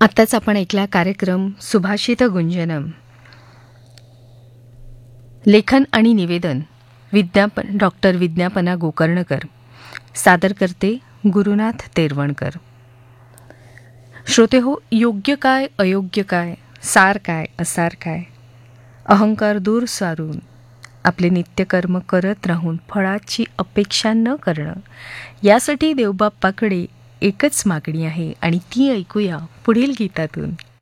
आत्ताच आपण ऐकला कार्यक्रम सुभाषित गुंजनम. लेखन आणि निवेदन डॉक्टर विज्ञापना गोकर्णकर. सादर करते गुरुनाथ तेरवणकर. श्रोते हो, योग्य काय अयोग्य काय, सार काय असार काय, अहंकार दूर सारून आपले नित्यकर्म करत राहून फळाची अपेक्षा न करणं, यासाठी देवबाप्पाकडे एकच मागणी आहे आणि ती ऐकूया पुढील गीतातून.